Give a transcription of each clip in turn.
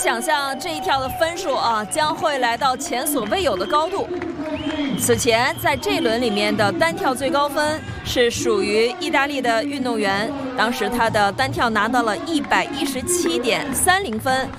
想象这一跳的分数将会来到前所未有的高度。此前在这一轮里面的单跳最高分是属于意大利的运动员，当时他的单跳拿到了117.30分，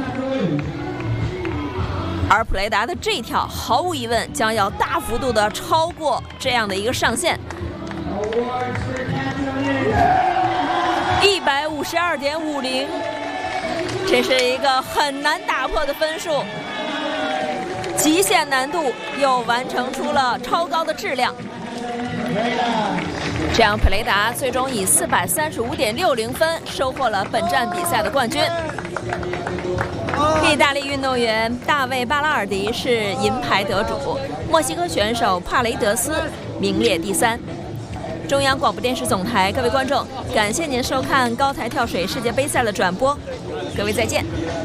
而普雷达的这一跳毫无疑问将要大幅度的超过这样的一个上限。152.50，这是一个很难打破的分数，极限难度又完成出了超高的质量。这样普雷达最终以435.60分收获了本站比赛的冠军。意大利运动员大卫·巴拉尔迪是银牌得主，墨西哥选手帕雷德斯名列第3。中央广播电视总台，各位观众，感谢您收看高台跳水世界杯赛的转播，各位再见。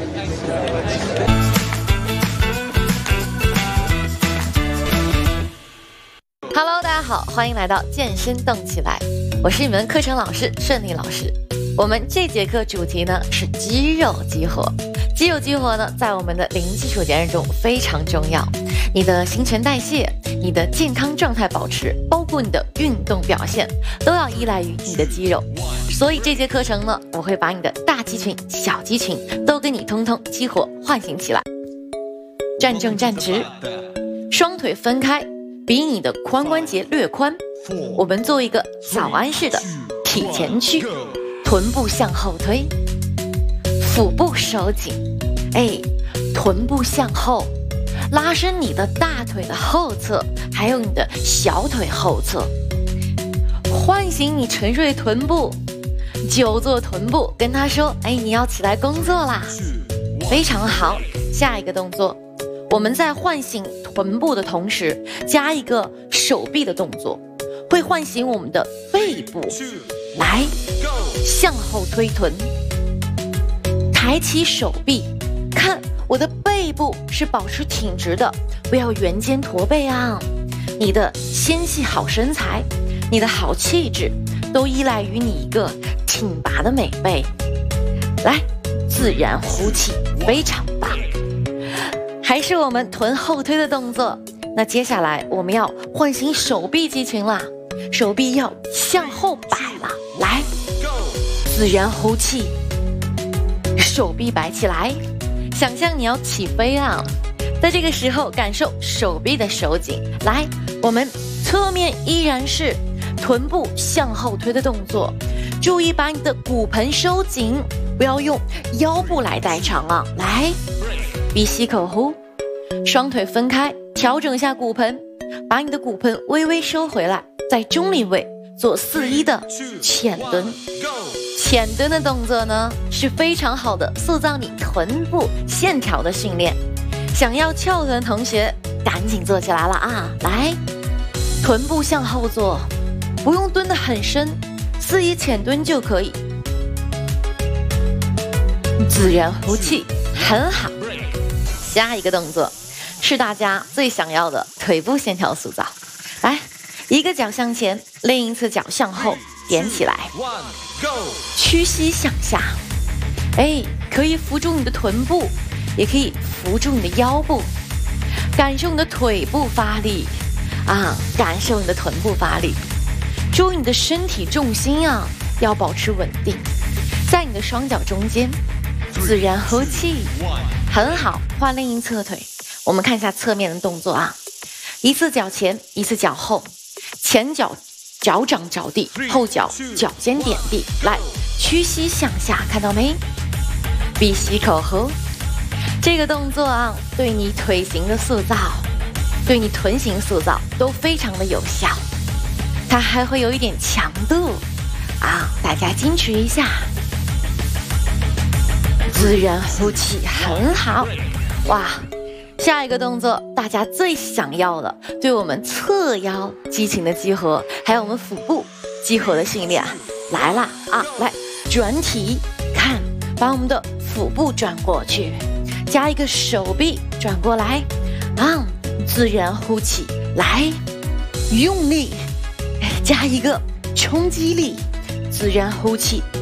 Hello， 大家好，欢迎来到健身动起来，我是你们课程老师顺利老师。我们这节课主题呢是肌肉激活。肌肉激活呢，在我们的零基础节日中非常重要。你的新陈代谢、你的健康状态保持，包括你的运动表现，都要依赖于你的肌肉。所以这节课程呢，我会把你的大肌群、小肌群都给你通通激活、唤醒起来。站正站直，双腿分开，比你的髋关节略宽。我们做一个早安式的体前屈，臀部向后推，腹部收紧，臀部向后，拉伸你的大腿的后侧，还有你的小腿后侧，唤醒你沉睡臀部，久坐臀部，跟他说，你要起来工作啦，非常好。下一个动作，我们在唤醒臀部的同时，加一个手臂的动作，会唤醒我们的背部。来，向后推臀，抬起手臂，看我的背部是保持挺直的，不要圆肩驼背啊。你的纤细好身材，你的好气质，都依赖于你一个挺拔的美背。来，自然呼气，非常棒。还是我们臀后推的动作，那接下来我们要唤醒手臂肌群啦，手臂要向后摆了，来，自然呼气，手臂摆起来，想象你要起飞啊！在这个时候感受手臂的收紧。来，我们侧面依然是臀部向后推的动作，注意把你的骨盆收紧，不要用腰部来代偿啊！来，鼻吸口呼，双腿分开，调整一下骨盆，把你的骨盆微微收回来，在中立位做4-1的浅蹲。浅蹲的动作呢是非常好的塑造你臀部线条的训练，想要翘臀同学赶紧做起来了啊！来，臀部向后坐，不用蹲得很深，4-1浅蹲就可以。自然呼气，很好。下一个动作是大家最想要的腿部线条塑造。来，一个脚向前，另一侧脚向后，点起来，屈膝向下，可以扶住你的臀部，也可以扶住你的腰部，感受你的腿部发力啊，感受你的臀部发力。注意你的身体重心啊，要保持稳定，在你的双脚中间，自然呼气，很好。换另一侧腿，我们看一下侧面的动作啊，一次脚前，一次脚后，前脚脚掌着地，后脚脚尖点地，来，屈膝向下，看到没？鼻吸口呼。这个动作啊，对你腿型的塑造，对你臀型塑造都非常的有效，它还会有一点强度啊，大家坚持一下。自然呼气，很好。哇，下一个动作大家最想要的，对我们侧腰肌群的激活，还有我们腹部激活的训练来啦啊！来，转体，看，把我们的腹部转过去，加一个手臂转过来啊，自然呼气，来，用力，加一个冲击力，自然呼气，